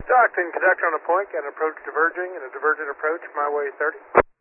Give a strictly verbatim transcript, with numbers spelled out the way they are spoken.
Stockton, conductor on a point, got an approach diverging and a divergent approach, my way thirty.